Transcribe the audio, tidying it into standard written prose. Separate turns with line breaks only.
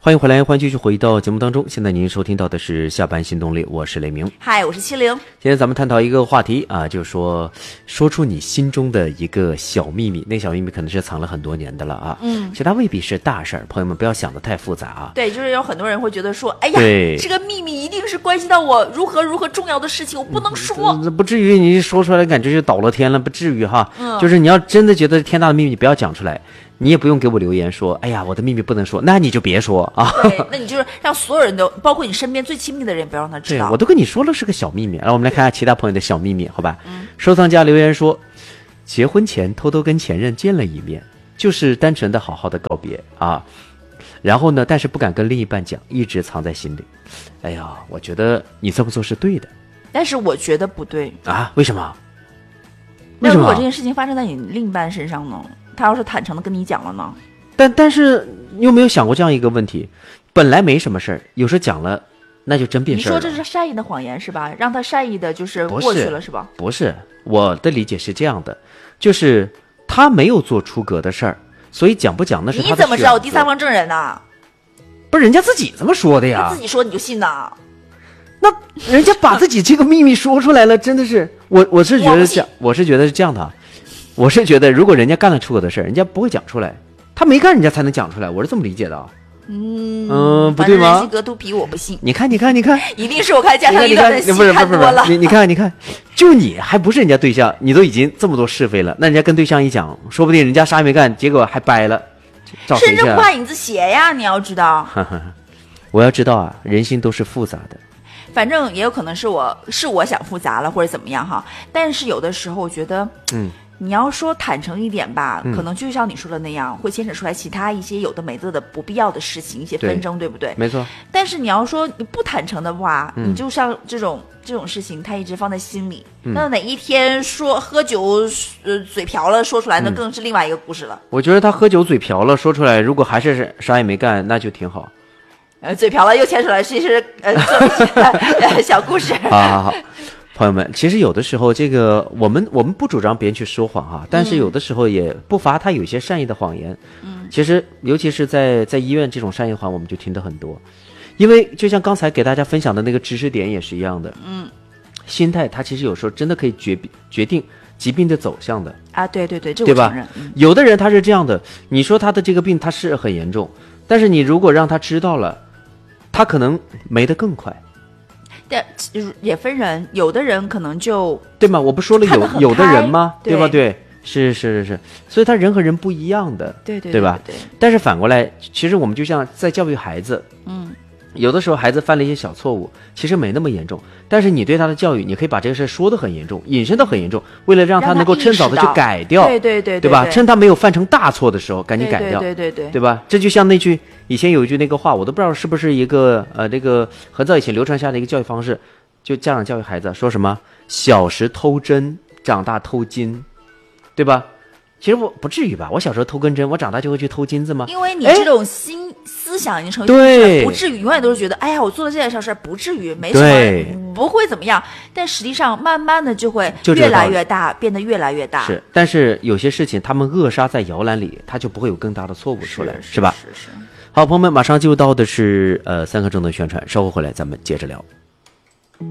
欢迎回来，欢迎继续回到节目当中。现在您收听到的是下班新动力，我是雷鸣。
嗨，我是70。
今天咱们探讨一个话题啊，就是说出你心中的一个小秘密，那小秘密可能是藏了很多年的了啊。其实它未必是大事儿，朋友们不要想得太复杂啊。
对，就是有很多人会觉得说，哎呀，这个秘密一定是关系到我如何重要的事情，我不能说。
不至于你说出来感觉就倒了天了，不至于哈。就是你要真的觉得天大的秘密，不要讲出来。你也不用给我留言说，哎呀，我的秘密不能说，那你就别说啊。
对，那你就是让所有人都，包括你身边最亲密的人，不要让他知道。
对，我都跟你说了是个小秘密。然后我们来看看其他朋友的小秘密，好吧？收藏家留言说，结婚前偷偷跟前任见了一面，就是单纯的好好的告别啊。然后呢，但是不敢跟另一半讲，一直藏在心里。哎呀，我觉得你这么做是对的，但
是我觉得不对
啊。为什么？
那如果这件事情发生在你另一半身上呢？他要是坦诚的跟你讲了呢？
但是你有没有想过这样一个问题？本来没什么事儿，有时候讲了，那就真变事儿了。
你说这是善意的谎言是吧？让他善意的就是过去了是吧？
不是，我的理解是这样的，就是他没有做出格的事儿，所以讲不讲那是他的。
你怎么知道有第三方证人呢？
不是人家自己这么说的呀。
他自己说你就信呐？
那人家把自己这个秘密说出来了，真的是我是觉得这样，我是觉得是这样的。我是觉得，如果人家干了出格的事儿，人家不会讲出来，他没干，人家才能讲出来。我是这么理解的。不对吗？
人心隔肚皮，我不信。
你看，
一定是我看家长一段的戏看多了。
你看，就你还不是人家对象，你都已经这么多是非了，那人家跟对象一讲，说不定人家啥也没干，结果还掰了。
身正不怕影子斜呀，你要知道。
我要知道啊，人心都是复杂的。
反正也有可能是我想复杂了或者怎么样哈，但是有的时候我觉得，你要说坦诚一点吧，可能就像你说的那样，会牵扯出来其他一些有的没的不必要的事情，一些纷争，对不对？
没错。
但是你要说你不坦诚的话，你就像这种事情，他一直放在心里，那哪一天说喝酒嘴瓢了说出来，那更是另外一个故事了。
我觉得他喝酒嘴瓢了说出来，如果还是啥也没干，那就挺好。
嘴瓢了又牵出来是小故事。
好。朋友们，其实有的时候这个我们不主张别人去说谎哈，但是有的时候也不乏他有一些善意的谎言。其实尤其是在医院这种善意谎，我们就听得很多。因为就像刚才给大家分享的那个知识点也是一样的。心态它其实有时候真的可以决定疾病的走向的
啊。对，这
对吧？有的人他是这样的，你说他的这个病他是很严重，但是你如果让他知道了，他可能没得更快。
但也分人，有的人可能就
对吗？我不说了有的人吗？对吧？对，是，所以他人和人不一样的，对吧？对。但是反过来，其实我们就像在教育孩子，有的时候孩子犯了一些小错误，其实没那么严重，但是你对他的教育，你可以把这个事说得很严重，引申得很严重，为了让他能够趁早的去改掉，对吧？趁他没有犯成大错的时候，赶紧改掉，对吧？这就像那句以前有一句那个话，我都不知道是不是一个这个很早以前流传下的一个教育方式，就家长教育孩子说什么小时偷针，长大偷金，对吧？其实我不至于吧，我小时候偷根针，我长大就会去偷金子吗？
因为你这种思想已经成为不至于，永远都是觉得，哎呀，我做了这件小事不至于，没什么，不会怎么样。但实际上，慢慢的就会越来越大，变得越来越大。
是，但是有些事情，他们扼杀在摇篮里，它就不会有更大的错误出来，是吧？
是。
好，朋友们，马上进入到的是3分钟的宣传，稍后回来咱们接着聊。